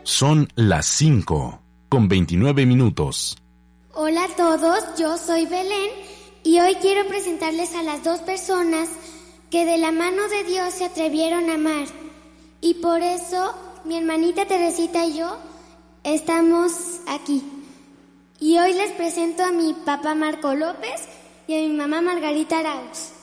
Son las 5:29. Hola a todos, yo soy Belén y hoy quiero presentarles a las dos personas que de la mano de Dios se atrevieron a amar. Y por eso mi hermanita Teresita y yo estamos aquí. Y hoy les presento a mi papá Marco López y a mi mamá Margarita Arauz.